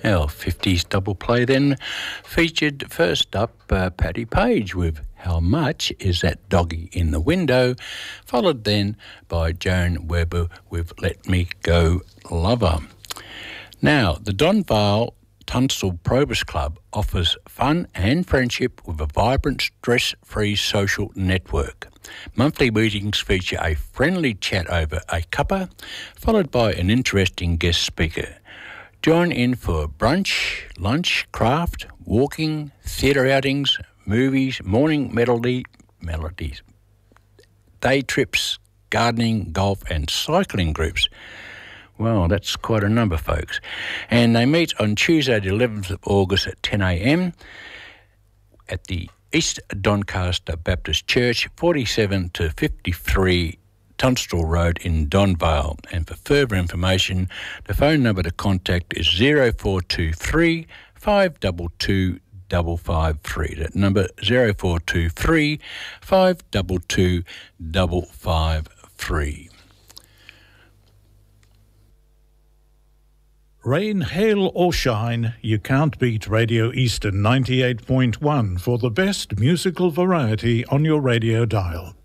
Our 50s double play then featured first up Paddy Page with How Much Is That Doggy in the Window, followed then by Joan Weber with Let Me Go Lover. Now, the Don Vale Tunstall Probus Club offers fun and friendship with a vibrant, stress-free social network. Monthly meetings feature a friendly chat over a cuppa, followed by an interesting guest speaker. Join in for brunch, lunch, craft, walking, theatre outings, movies, morning melodies, day trips, gardening, golf and cycling groups. Well, that's quite a number, folks. And they meet on Tuesday the 11th of August at 10 a.m. at the East Doncaster Baptist Church, 47 to 53 Tunstall Road in Don Vale. And for further information, the phone number to contact is 0423 522 553. That number 0423 522 553. Rain, hail or shine, you can't beat Radio Eastern 98.1 for the best musical variety on your radio dial.